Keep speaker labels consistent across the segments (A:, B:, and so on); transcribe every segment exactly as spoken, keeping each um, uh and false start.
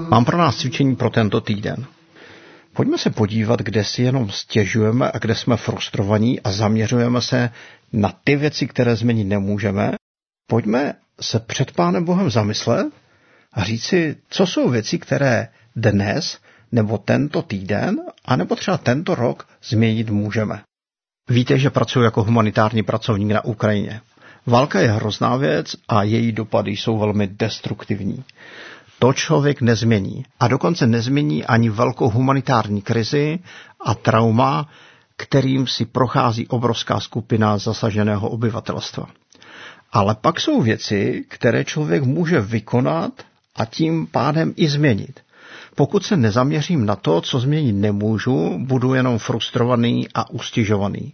A: Mám pro nás cvičení pro tento týden. Pojďme se podívat, kde si jenom stěžujeme a kde jsme frustrovaní a zaměřujeme se na ty věci, které změnit nemůžeme. Pojďme se před Pánem Bohem zamyslet a říct si, co jsou věci, které dnes nebo tento týden, anebo třeba tento rok změnit můžeme. Víte, že pracuji jako humanitární pracovník na Ukrajině. Válka je hrozná věc a její dopady jsou velmi destruktivní. To člověk nezmění. A dokonce nezmění ani velkou humanitární krizi a trauma, kterým si prochází obrovská skupina zasaženého obyvatelstva. Ale pak jsou věci, které člověk může vykonat a tím pádem i změnit. Pokud se nezaměřím na to, co změnit nemůžu, budu jenom frustrovaný a ustěžovaný.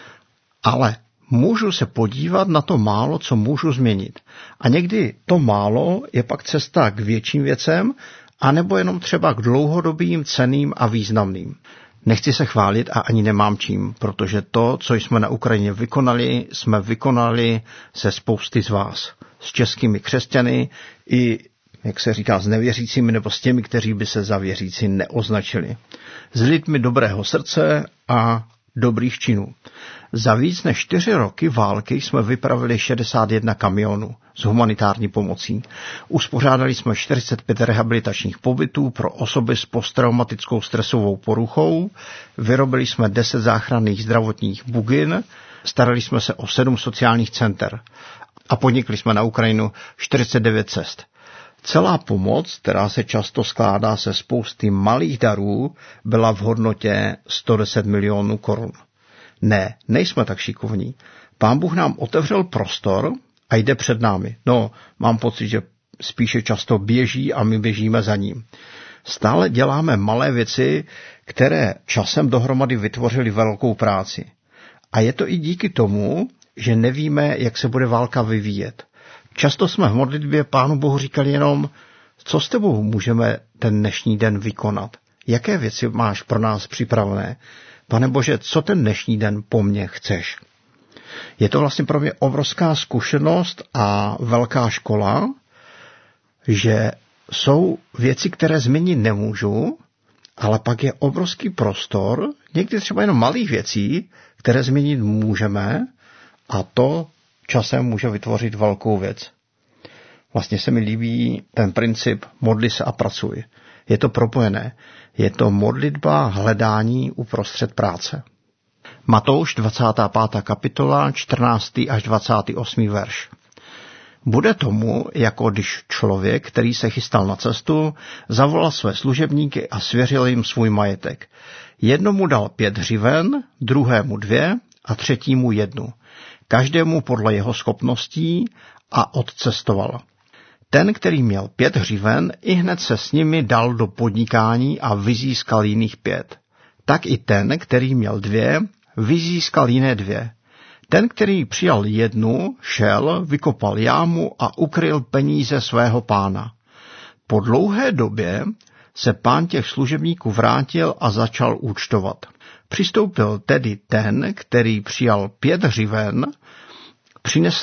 A: Ale můžu se podívat na to málo, co můžu změnit. A někdy to málo je pak cesta k větším věcem, anebo jenom třeba k dlouhodobým, cenným a významným. Nechci se chválit a ani nemám čím, protože to, co jsme na Ukrajině vykonali, jsme vykonali se spousty z vás. S českými křesťany i, jak se říká, s nevěřícími nebo s těmi, kteří by se za věřící neoznačili. S lidmi dobrého srdce a dobrých činů. Za víc než čtyři roky války jsme vypravili šedesát jedna kamionů s humanitární pomocí. Uspořádali jsme čtyřicet pět rehabilitačních pobytů pro osoby s posttraumatickou stresovou poruchou, vyrobili jsme deset záchranných zdravotních bugin, starali jsme se o sedm sociálních center a podnikli jsme na Ukrajinu čtyřicet devět cest. Celá pomoc, která se často skládá se spousty malých darů, byla v hodnotě sto deset milionů korun. Ne, nejsme tak šikovní. Pán Bůh nám otevřel prostor a jde před námi. No, mám pocit, že spíše často běží a my běžíme za ním. Stále děláme malé věci, které časem dohromady vytvořily velkou práci. A je to i díky tomu, že nevíme, jak se bude válka vyvíjet. Často jsme v modlitbě Pánu Bohu říkali jenom, co s tebou můžeme ten dnešní den vykonat. Jaké věci máš pro nás připravené? Pane Bože, co ten dnešní den po mně chceš? Je to vlastně pro mě obrovská zkušenost a velká škola, že jsou věci, které změnit nemůžu, ale pak je obrovský prostor, někdy třeba jenom malých věcí, které změnit můžeme a to časem může vytvořit velkou věc. Vlastně se mi líbí ten princip modli se a pracuj. Je to propojené. Je to modlitba hledání uprostřed práce. Matouš dvacátá pátá kapitola, čtrnáctý až dvacátý osmý verš. Bude tomu, jako když člověk, který se chystal na cestu, zavolal své služebníky a svěřil jim svůj majetek. Jednomu dal pět hřiven, druhému dvě a třetímu jednu. Každému podle jeho schopností a odcestoval. Ten, který měl pět hřiven, i hned se s nimi dal do podnikání a vyzískal jiných pět. Tak i ten, který měl dvě, vyzískal jiné dvě. Ten, který přijal jednu, šel, vykopal jámu a ukryl peníze svého pána. Po dlouhé době se pán těch služebníků vrátil a začal účtovat. Přistoupil tedy ten, který přijal pět hřiven, přinesl